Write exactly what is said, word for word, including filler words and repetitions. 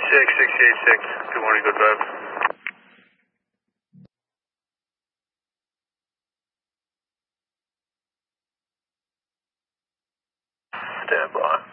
six six eight six. Good morning, good vibes. Stand by.